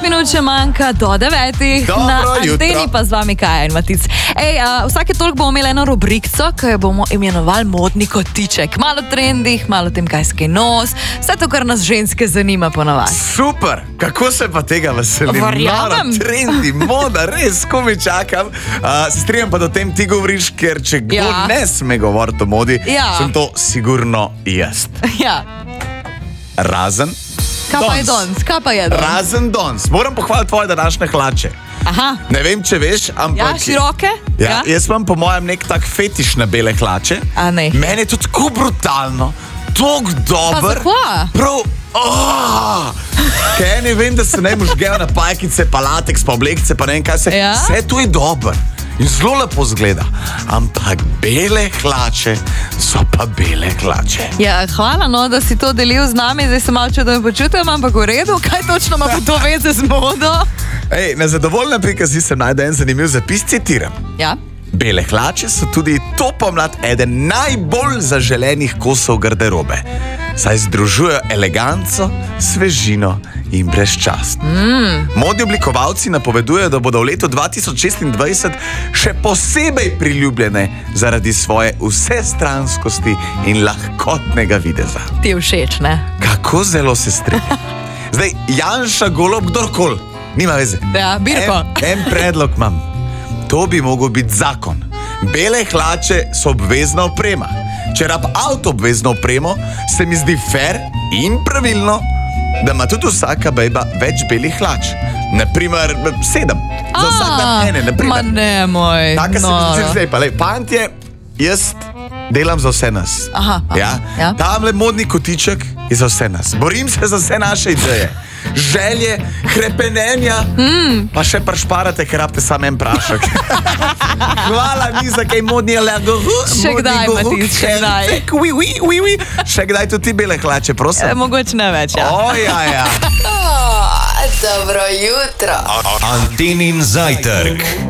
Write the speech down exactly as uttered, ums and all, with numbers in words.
minut še manjka do devetih. Dobro Na jutro. anteni pa z vami Kaja in Matic. Ej, a, vsake toliko bomo imeli eno rubrikco, ki jo bomo imenovali modni kotiček. Malo trendih, malo tem, kaj skaj nos, vse to, kar nas ženske zanima ponavadi. Super, kako se pa tega veselim. Verjamem. Nora, trendi, moda, res, ko mi čakam. Uh, se strinjam pa, da o tem ti govoriš, ker če kdo Ja. ne sme govoriti o modi, Ja. sem to sigurno jaz. Ja, Razen kaj pa je danes? Kaj pa je danes? Razen danes. Moram pohvaliti tvoje današnje hlače. Aha, Ne vem, če veš, ampak... ja, široke? Ja, jaz imam po mojem nek tak fetiš na bele hlače. A ne. Meni je to tako brutalno, tako dober. zakva? Prav, oh! Kaj ne vem, da se ne možgejo na pajkice, pa lateks, pa oblekce, pa ne vem kaj se. Ja? Vse to je dober in zelo lepo zgleda. Ampak bele hlače so pa bele hlače. Ja, hvala, no, da si to delil z nami, zdaj se malo čudno počutim, ampak v redu, kaj točno ima pa to veze z modo? Ej, na zadovoljna pika si sem najde en zanimiv zapis, citiram. Ja. Bele hlače so tudi to pomlad eden najbolj zaželenih kosov garderobe, saj združujejo eleganco, svežino in brezčasnost. Mm. Modni oblikovalci napovedujejo, da bodo v letu dva tisoč šestindvajset še posebej priljubljene zaradi svoje vsestranskosti in lahkotnega videza. Ti je všeč, ne? Kako zelo se strinjam. Zdaj, Janša, Golob, kdorkoli, nima veze. Ja, Birko. En, en predlog imam. To bi mogel biti zakon. Bele hlače so obvezna oprema. Če rab avto obvezno opremo, se mi zdi fair in pravilno, da ima tudi vsaka bejba več belih hlač. Naprimer, sedem. Za vsak dan ene, Ma naprimer. ne, moj. Taka se mi noro. zdi zdaj. Pa lej, fantje, jaz delam za vse nas. Aha, aha, Ja? ja. Tamle modni kotiček je za vse nas. Borim se za vse naše ideje. Želje, hrepenenja, mm. pa še pršparate, ker rabite samo en prašek. Hvala mi za kaj modni alergo. Še kdaj, Matic, še kdaj. Ui, ui, ui, ui. Še kdaj tudi ti bele hlače, E, prosim. mogoče ne več, ja. O, ja, ja. Dobro jutro. Antenin zajtrk.